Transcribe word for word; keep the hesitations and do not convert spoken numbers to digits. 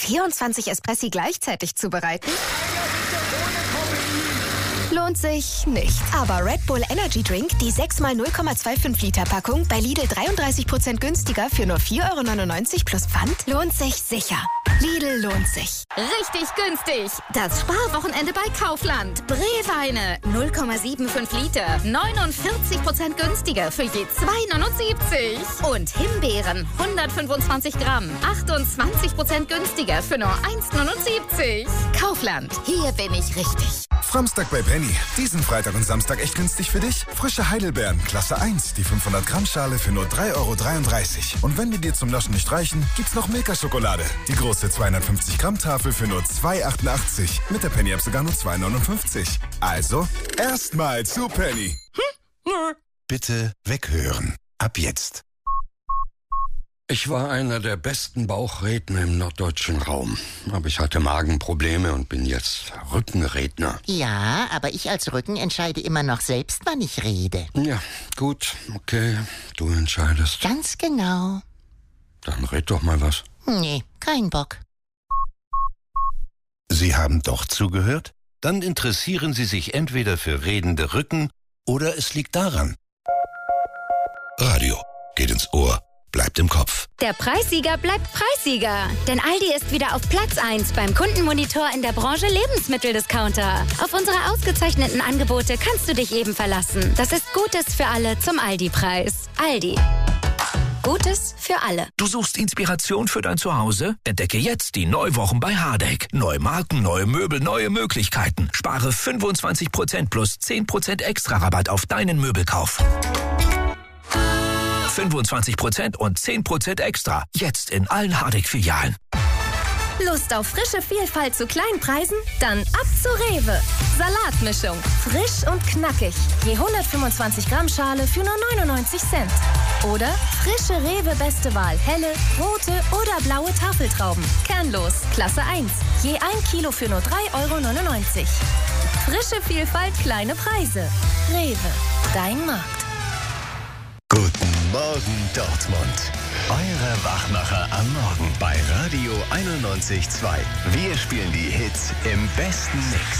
vierundzwanzig Espressi gleichzeitig zubereiten? Lohnt sich nicht. Aber Red Bull Energy Drink, die sechs mal null Komma fünfundzwanzig Liter Packung, bei Lidl dreiunddreißig Prozent günstiger für nur vier Euro neunundneunzig plus Pfand, lohnt sich sicher. Lidl lohnt sich. Richtig günstig. Das Sparwochenende bei Kaufland. Breweine null Komma fünfundsiebzig Liter. neunundvierzig Prozent günstiger für je zwei Euro neunundsiebzig. Und Himbeeren hundertfünfundzwanzig Gramm. achtundzwanzig Prozent günstiger für nur eins Euro neunundsiebzig. Kaufland. Hier bin ich richtig. Samstag bei Penny. Diesen Freitag und Samstag echt günstig für dich? Frische Heidelbeeren, Klasse eins, die fünfhundert Gramm Schale für nur drei Euro dreiunddreißig. Und wenn die dir zum Naschen nicht reichen, gibt's noch Milka-Schokolade. Die große zweihundertfünfzig Gramm Tafel für nur zwei Euro achtundachtzig. Mit der Penny-App sogar nur zwei Euro neunundfünfzig. Also, erstmal zu Penny. Hm? Bitte weghören. Ab jetzt. Ich war einer der besten Bauchredner im norddeutschen Raum. Aber ich hatte Magenprobleme und bin jetzt Rückenredner. Ja, aber ich als Rücken entscheide immer noch selbst, wann ich rede. Ja, gut, okay, du entscheidest. Ganz genau. Dann red doch mal was. Nee, kein Bock. Sie haben doch zugehört? Dann interessieren Sie sich entweder für redende Rücken oder es liegt daran. Radio geht ins Ohr. Bleibt im Kopf. Der Preissieger bleibt Preissieger. Denn Aldi ist wieder auf Platz eins beim Kundenmonitor in der Branche Lebensmitteldiscounter. Auf unsere ausgezeichneten Angebote kannst du dich eben verlassen. Das ist Gutes für alle zum Aldi-Preis. Aldi. Gutes für alle. Du suchst Inspiration für dein Zuhause? Entdecke jetzt die Neuwochen bei Hardegg. Neue Marken, neue Möbel, neue Möglichkeiten. Spare fünfundzwanzig Prozent plus zehn Prozent extra Rabatt auf deinen Möbelkauf. fünfundzwanzig Prozent und zehn Prozent extra. Jetzt in allen Hardegg-Filialen. Lust auf frische Vielfalt zu kleinen Preisen? Dann ab zu Rewe. Salatmischung. Frisch und knackig. Je hundertfünfundzwanzig Gramm Schale für nur neunundneunzig Cent. Oder frische Rewe Beste Wahl. Helle, rote oder blaue Tafeltrauben. Kernlos. Klasse eins. Je ein Kilo für nur drei Euro neunundneunzig. Frische Vielfalt, kleine Preise. Rewe. Dein Markt. Guten Morgen, Dortmund. Eure Wachmacher am Morgen bei Radio einundneunzig Komma zwei. Wir spielen die Hits im besten Mix.